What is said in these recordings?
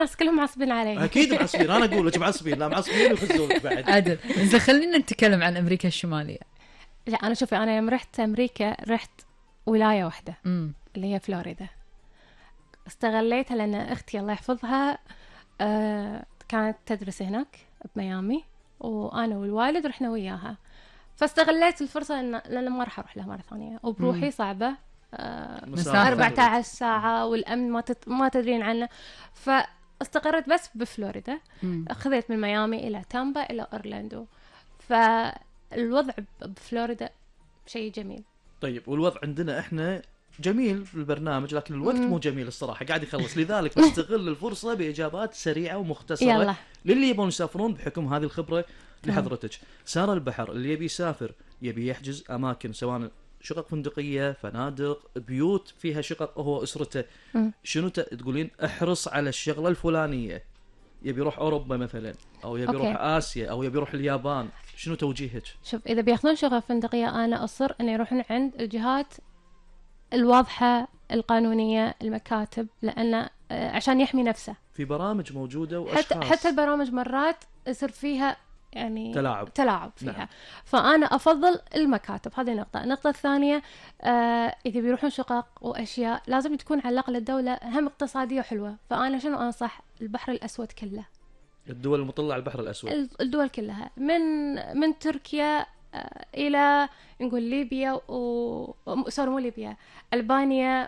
الناس كلهم معصبين علي. اكيد معصبين، انا اقول لك معصبين، لا معصبين ويخزونك بعد. عدل. زين خلينا نتكلم عن امريكا الشماليه. لا انا شوفي، انا يوم رحت امريكا رحت ولايه واحده اللي هي فلوريدا. استغليتها لان اختي الله يحفظها كانت تدرس هناك بميامي، وانا والوالد رحنا وياها، فاستغليت الفرصه لان ما راح اروح لها مره ثانيه، وبروحي صعبه 14 ساعه، والامن ما تدرين عنه. فاستقرت بس بفلوريدا. اخذت من ميامي الى تامبا الى اورلاندو. فالوضع بفلوريدا شيء جميل. طيب والوضع عندنا احنا جميل في البرنامج، لكن الوقت مو جميل الصراحه، قاعد يخلص، لذلك بستغل الفرصه باجابات سريعه ومختصره يلا. للي يبون يسافرون بحكم هذه الخبره لحضرتك. سارة البحر، اللي يبي يسافر يبي يحجز اماكن سواء شقق فندقيه، فنادق، بيوت فيها شقق هو اسرته، شنو تقولين احرص على الشغله الفلانيه؟ يبي يروح اوروبا مثلا، او يبي يروح اسيا، او يبي يروح اليابان، شنو توجيهك؟ شوف، اذا بياخذون شقه فندقيه انا اصر ان يروحون عند الجهات الواضحة القانونية، المكاتب، لأنه عشان يحمي نفسه. في برامج موجودة وأشخاص حتى البرامج مرات يصير فيها يعني تلاعب فيها. نعم. فأنا أفضل المكاتب. هذه نقطة. النقطة الثانية، إذا بيروحون شقق وأشياء لازم تكون على الأقل الدولة هم اقتصادية حلوة. فأنا شنو أنصح؟ البحر الأسود كله، الدول المطلة على البحر الأسود، الدول كلها من تركيا إلى نقول ليبيا مو ليبيا، ألبانيا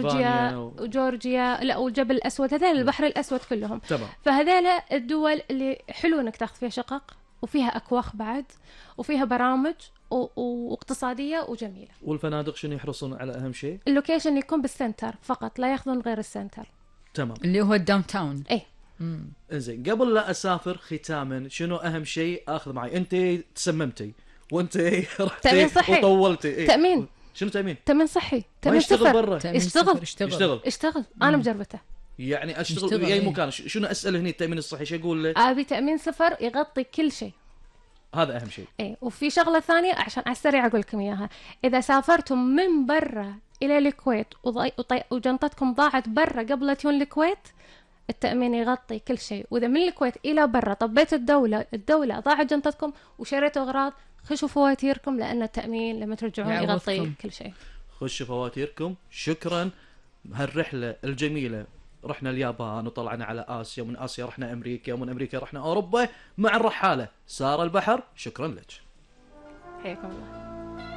وجورجيا لا، وجبل الأسود، هذول البحر الأسود كلهم. تمام. فهذول الدول اللي حلو إنك تاخذ فيها شقق، وفيها أكواخ بعد، وفيها برامج واقتصادية وجميلة. والفنادق شنو يحرصون على أهم شيء؟ اللوكيشن يكون بالسنتر فقط، لا ياخذون غير السنتر. تمام. اللي هو الداون تاون. إيه. إنزين، قبل لا أسافر ختاما شنو أهم شيء أخذ معي؟ أنت تسممتي وأنت رحتي وطولتي. إيه؟ تأمين. شنو تأمين؟ تأمين صحي. تأمين يشتغل برا. يشتغل. أنا مجربته. يعني أشتغل بأي مكان. شنو أسأل هني التأمين الصحي شو أقول له؟ أبي تأمين سفر يغطي كل شيء. هذا أهم شيء. إيه. وفي شغلة ثانية عشان على السريع أقول لكم إياها. إذا سافرتم من برا إلى الكويت وجنطتكم ضاعت برا قبل تجون الكويت، التأمين يغطي كل شيء. وإذا من الكويت إلى برا طبيت الدولة ضاعت جنطتكم وشريتوا أغراض، خشوا فواتيركم، لأن التأمين لما ترجعون يغطي كل شيء. خشوا فواتيركم. شكرا. هالرحلة الجميلة، رحنا اليابان وطلعنا على آسيا، ومن آسيا رحنا أمريكا، ومن أمريكا رحنا أوروبا مع الرحالة سارة البحر. شكرا لك. حياكم الله.